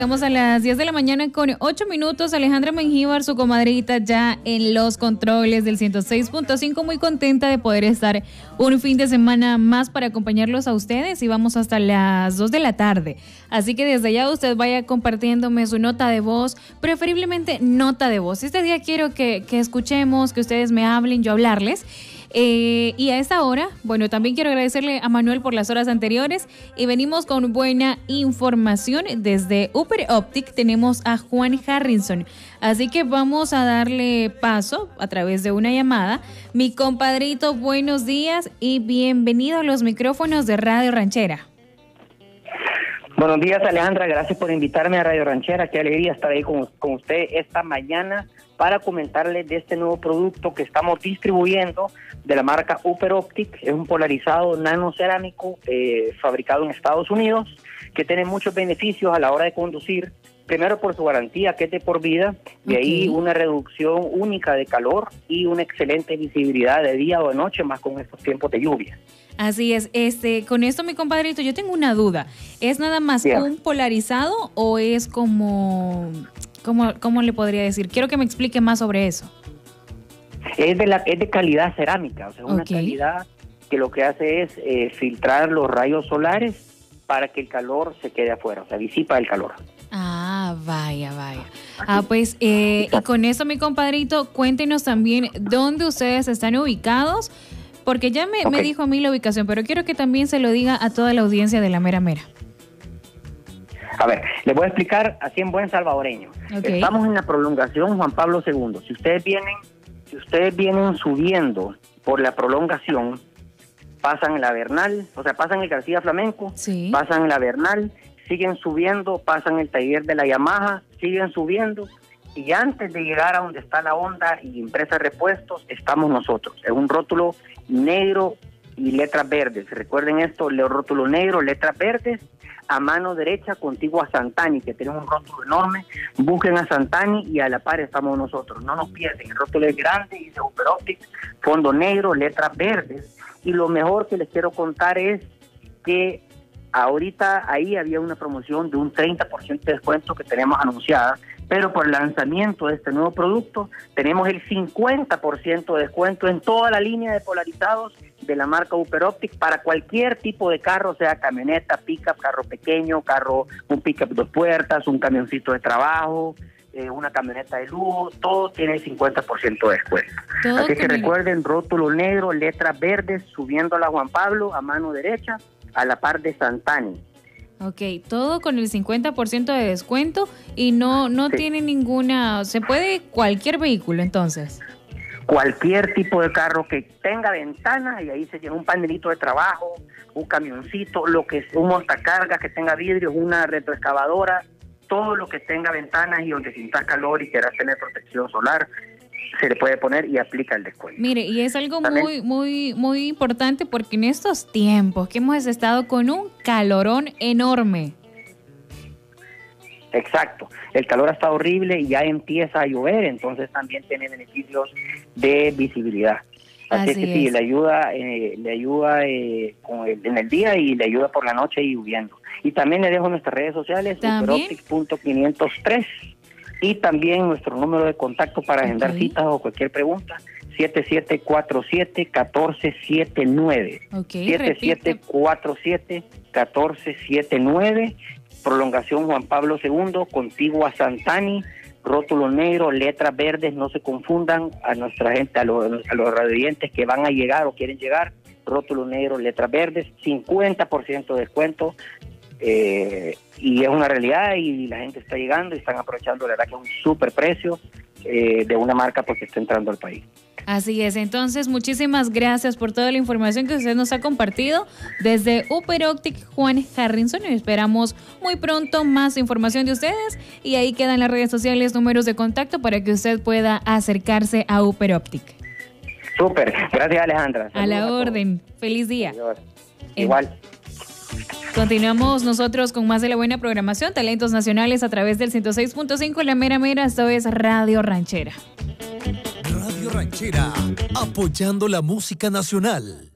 Estamos a las 10 de la mañana con 8 minutos. Alejandra Mengíbar, su comadrita, ya en los controles del 106.5. Muy contenta de poder estar un fin de semana más para acompañarlos a ustedes y vamos hasta las 2 de la tarde. Así que desde ya usted vaya compartiéndome su nota de voz, preferiblemente nota de voz. Este día quiero que escuchemos, que ustedes me hablen, yo hablarles. Y a esta hora, bueno, también quiero agradecerle a Manuel por las horas anteriores y venimos con buena información desde Upper Optic. Tenemos a Juan Harrison, así que vamos a darle paso a través de una llamada. Mi compadrito, buenos días y bienvenido a los micrófonos de Radio Ranchera. Buenos días, Alejandra, gracias por invitarme a Radio Ranchera. Qué alegría estar ahí con usted esta mañana para comentarles de este nuevo producto que estamos distribuyendo de la marca Upper Optic. Es un polarizado nanocerámico fabricado en Estados Unidos que tiene muchos beneficios a la hora de conducir. Primero por su garantía, que es de por vida, de ahí una reducción única de calor y una excelente visibilidad de día o de noche, más con estos tiempos de lluvia. Así es. Con esto, mi compadrito, yo tengo una duda. ¿Es nada más un polarizado o es como... ¿Cómo le podría decir? Quiero que me explique más sobre eso. Es de calidad cerámica, o sea, una calidad que lo que hace es filtrar los rayos solares para que el calor se quede afuera, o sea, disipa el calor. Ah, vaya. Pues, y con eso, mi compadrito, cuéntenos también dónde ustedes están ubicados, porque ya me dijo a mí la ubicación, pero quiero que también se lo diga a toda la audiencia de La Mera Mera. A ver, les voy a explicar así en buen salvadoreño. Estamos en la prolongación Juan Pablo II. Si ustedes vienen subiendo por la prolongación, pasan la Bernal, o sea, pasan el García Flamenco, pasan la Bernal, siguen subiendo, pasan el taller de la Yamaha, siguen subiendo, y antes de llegar a donde está la Honda y Empresa Repuestos, estamos nosotros. Es un rótulo negro y letras verdes. Recuerden esto, el rótulo negro, letras verdes, a mano derecha, contiguo a Santani, que tiene un rótulo enorme. Busquen a Santani y a la par estamos nosotros. No nos pierden, el rótulo es grande y de Upper Optic, fondo negro, letras verdes. Y lo mejor que les quiero contar es que ahorita ahí había una promoción de un 30% de descuento que tenemos anunciada, pero por el lanzamiento de este nuevo producto tenemos el 50% de descuento en toda la línea de polarizados de la marca Upper Optic para cualquier tipo de carro, sea camioneta, pickup, carro pequeño, un pickup 2 puertas, un camioncito de trabajo, una camioneta de lujo, todo tiene el 50% de descuento. Así que recuerden, rótulo negro, letras verdes, subiendo a la Juan Pablo a mano derecha, a la par de Santani. Ok, todo con el 50% de descuento y no tiene ninguna... ¿Se puede cualquier vehículo entonces? Cualquier tipo de carro que tenga ventanas y ahí se lleva un panelito de trabajo, un camioncito, un montacargas que tenga vidrios, una retroexcavadora, todo lo que tenga ventanas y donde sientas calor y quieras tener protección solar, se le puede poner y aplica el descuento. Mire, y es algo muy importante porque en estos tiempos que hemos estado con un calorón enorme. Exacto, el calor ha estado horrible y ya empieza a llover, entonces también tiene beneficios de visibilidad. Así que sí, le ayuda en el día y le ayuda por la noche y lloviendo. Y también le dejo nuestras redes sociales, superoptic.503, y también nuestro número de contacto para agendar citas o cualquier pregunta, 7747-1479. 7747-1479, prolongación Juan Pablo II, contiguo a Santani, rótulo negro, letras verdes, no se confundan a nuestra gente, a los radioyentes que van a llegar o quieren llegar, rótulo negro, letras verdes, 50% de descuento, y es una realidad y la gente está llegando y están aprovechando, la verdad que es un súper precio de una marca porque está entrando al país. Así es, entonces muchísimas gracias por toda la información que usted nos ha compartido desde Upper Optic, Juan Harrison, y esperamos muy pronto más información de ustedes y ahí quedan las redes sociales, números de contacto para que usted pueda acercarse a Upper Optic. Súper, gracias Alejandra. A la orden, feliz día. Igual. Continuamos nosotros con más de la buena programación, talentos nacionales a través del 106.5, La Mera Mera, esto es Radio Ranchera. Radio Ranchera, apoyando la música nacional.